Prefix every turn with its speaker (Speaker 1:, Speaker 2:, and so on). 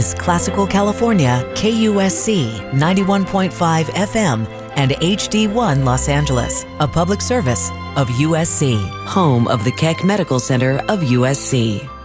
Speaker 1: Classical California, KUSC 91.5 FM, and HD1 Los Angeles, a public service of USC, home of the Keck Medical Center of USC.